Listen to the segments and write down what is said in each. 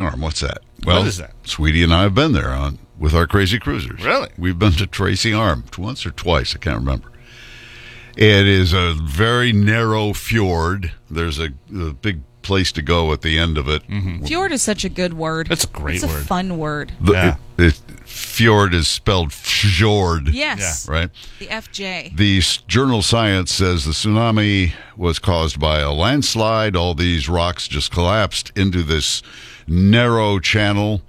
Arm. What's that? Well, what is that? Sweetie and I have been there with our crazy cruisers. Really? We've been to Tracy Arm once or twice. I can't remember. It is a very narrow fjord. There's a big place to go at the end of it. Mm-hmm. Fjord is such a good word. It's a great word. It's a fun word. Fjord is spelled fjord. Yes. Yeah. Right? The FJ. The journal Science says the tsunami was caused by a landslide. All these rocks just collapsed into this narrow channel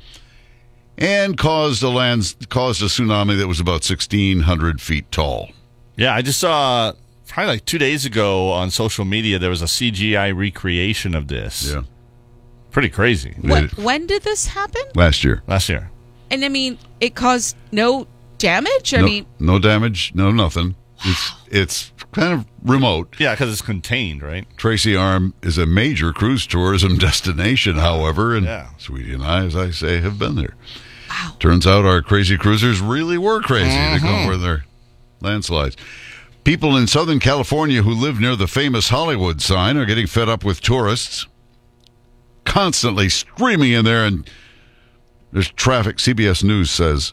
and caused a tsunami that was about 1,600 feet tall. Yeah, I just saw probably like 2 days ago on social media there was a CGI recreation of this. Yeah. Pretty crazy. When did this happen? Last year. And I mean, it caused no damage? No damage, no nothing. Wow. It's kind of remote. Yeah, because it's contained, right? Tracy Arm is a major cruise tourism destination, however, and Sweetie and I, as I say, have been there. Wow. Turns out our crazy cruisers really were crazy. They go where they're landslides. People in Southern California who live near the famous Hollywood sign are getting fed up with tourists constantly streaming in there, and there's traffic. CBS News says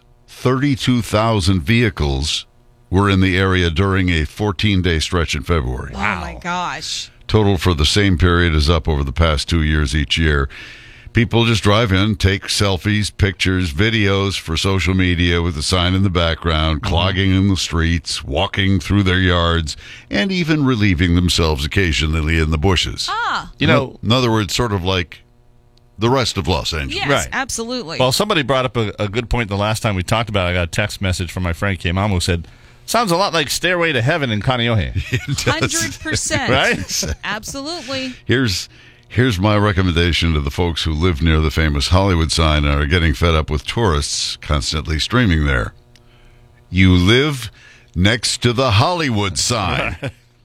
32,000 vehicles were in the area during a 14-day stretch in February. Wow. Oh, my gosh. Total for the same period is up over the past 2 years each year. People just drive in, take selfies, pictures, videos for social media with the sign in the background, clogging in the streets, walking through their yards, and even relieving themselves occasionally in the bushes. You know, in other words, sort of like the rest of Los Angeles. Yes, right. Absolutely. Well, somebody brought up a good point the last time we talked about it. I got a text message from my friend Kemam who said, sounds a lot like Stairway to Heaven in Kaneohe. 100%. Right? Absolutely. Here's my recommendation to the folks who live near the famous Hollywood sign and are getting fed up with tourists constantly streaming there. You live next to the Hollywood sign.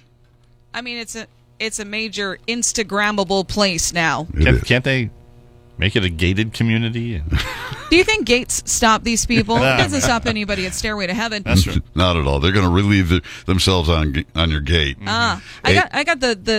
I mean, it's a major Instagrammable place now. Can't they make it a gated community? Do you think gates stop these people? It doesn't stop anybody at Stairway to Heaven. That's true. Not at all. They're going to relieve themselves on your gate. I got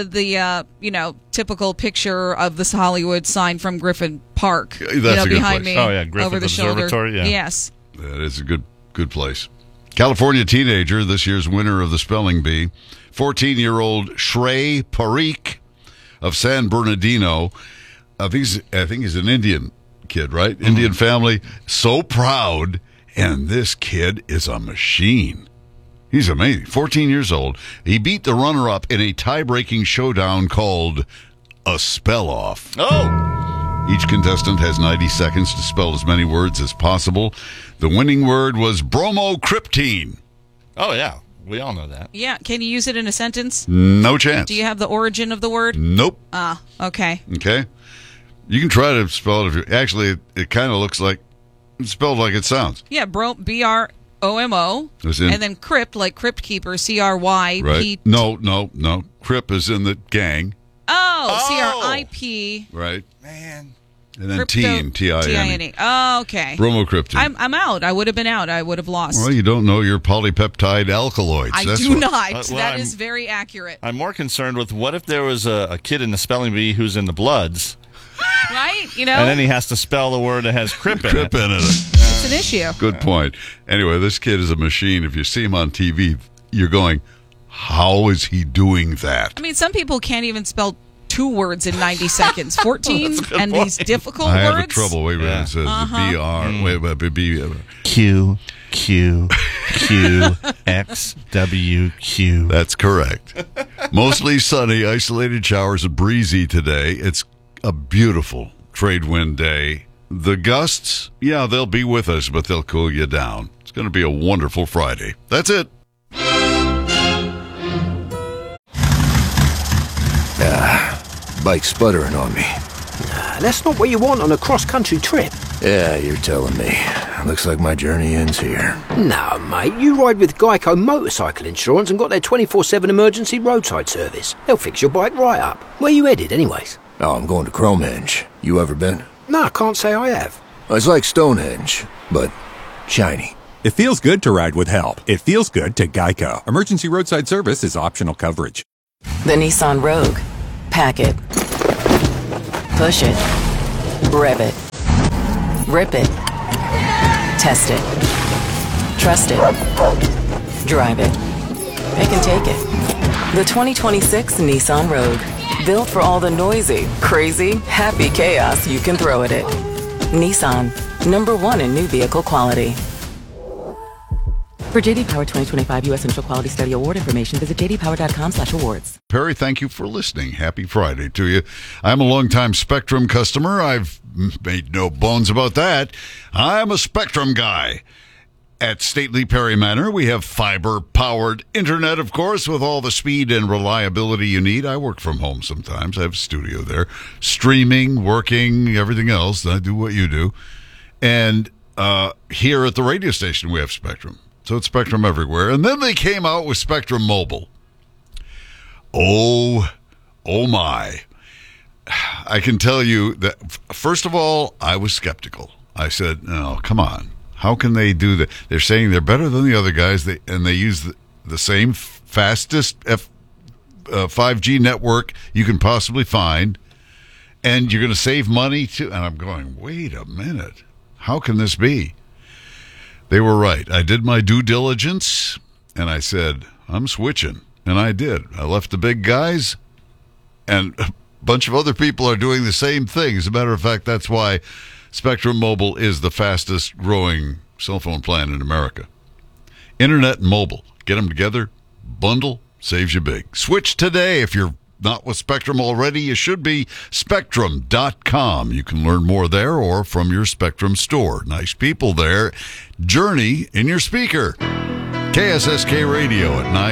the typical picture of this Hollywood sign from Griffin Park. That's a good behind place. me. Oh yeah, Griffin over the shoulder. Observatory. Yeah. Yes. That is a good place. California teenager, this year's winner of the spelling bee, 14-year-old Shrey Parikh of San Bernardino. I think he's an Indian kid, right? Indian family. So proud. And this kid is a machine. He's amazing. 14 years old. He beat the runner-up in a tie-breaking showdown called a spell-off. Oh! Each contestant has 90 seconds to spell as many words as possible. The winning word was bromocryptine. Oh, yeah. We all know that. Yeah. Can you use it in a sentence? No chance. Do you have the origin of the word? Nope. Okay. Okay. You can try to spell it. Actually, it kind of looks like it's spelled like it sounds. Yeah, BROMO, and then crypt, like crypt keeper, CRYP. Right. No. Crip is in the gang. Oh, CRIP. Right. Man. And then teen, TINE. Oh, okay. Bromocryptine. I'm out. I would have been out. I would have lost. Well, you don't know your polypeptide alkaloids. I do not. That is very accurate. I'm more concerned with what if there was a kid in the spelling bee who's in the Bloods. Right? And then he has to spell the word that has crip in it. It's an issue. Good point. Anyway, this kid is a machine. If you see him on TV, you're going, how is he doing that? I mean, some people can't even spell 2 words in 90 seconds. 14 and these difficult words. I have trouble. Wait a minute. It says the BR. Q, Q, Q, X, W, Q. That's correct. Mostly sunny, isolated showers and breezy today. It's a beautiful trade wind day. The gusts, they'll be with us, but they'll cool you down. It's going to be a wonderful Friday. That's it. Bike's sputtering on me. That's not what you want on a cross-country trip. Yeah, you're telling me. Looks like my journey ends here. No, mate. You ride with Geico Motorcycle Insurance and got their 24/7 emergency roadside service. They'll fix your bike right up. Where you headed, anyways? Oh, I'm going to Cromenge. You ever been? No, I can't say I have. It's like Stonehenge, but shiny. It feels good to ride with help. It feels good to Geico. Emergency roadside service is optional coverage. The Nissan Rogue. Pack it. Push it. Rev it. Rip it. Test it. Trust it. Drive it. Pick and take it. The 2026 Nissan Rogue. Built for all the noisy, crazy, happy chaos you can throw at it. Nissan. #1 in new vehicle quality. For J.D. Power 2025 U.S. Initial Quality Study Award information, visit jdpower.com/awards. Perry, thank you for listening. Happy Friday to you. I'm a longtime Spectrum customer. I've made no bones about that. I'm a Spectrum guy. At Stately Perry Manor, we have fiber-powered internet, of course, with all the speed and reliability you need. I work from home sometimes. I have a studio there. Streaming, working, everything else. I do what you do. And here at the radio station, we have Spectrum. So it's Spectrum everywhere. And then they came out with Spectrum Mobile. Oh my. I can tell you that, first of all, I was skeptical. I said, no, come on. How can they do that? They're saying they're better than the other guys, and they use the same fastest 5G network you can possibly find, and you're going to save money too. And I'm going, wait a minute. How can this be? They were right. I did my due diligence, and I said, I'm switching. And I did. I left the big guys, and a bunch of other people are doing the same thing. As a matter of fact, that's why Spectrum Mobile is the fastest growing cell phone plan in America. Internet and mobile. Get them together. Bundle. Saves you big. Switch today. If you're not with Spectrum already, you should be. Spectrum.com. You can learn more there or from your Spectrum store. Nice people there. Journey in your speaker. KSSK Radio at 9.